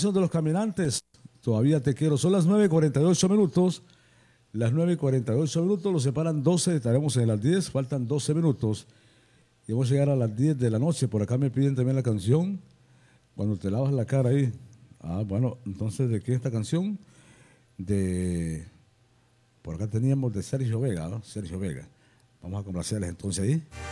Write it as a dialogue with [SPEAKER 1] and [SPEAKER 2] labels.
[SPEAKER 1] canción de Los Caminantes. Todavía te quiero. Son las 9:48 minutos. Las 9:48 minutos. Los separan 12. Estaremos en las 10. Faltan 12 minutos. Y vamos a llegar a las 10 de la noche. Por acá me piden también la canción. Cuando te lavas la cara ahí. Ah, bueno. Entonces, ¿de qué es esta canción? De... Por acá teníamos de Sergio Vega, ¿no? Sergio Vega. Vamos a complacerles entonces ahí.